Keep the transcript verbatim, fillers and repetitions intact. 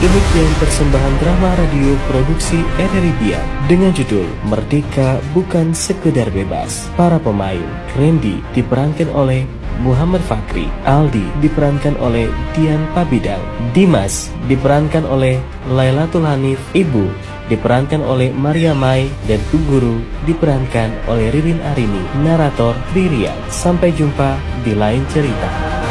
Demikian persembahan drama radio produksi R R I Biak dengan judul Merdeka Bukan Sekedar Bebas. Para pemain: Randy diperankan oleh Muhammad Fakri, Aldi diperankan oleh Dian Pabidal, Dimas diperankan oleh Lailatul Hanif, Ibu diperankan oleh Maria Mai, dan Bu Guru diperankan oleh Ririn Arini. Narator Ririan. Sampai jumpa di lain cerita.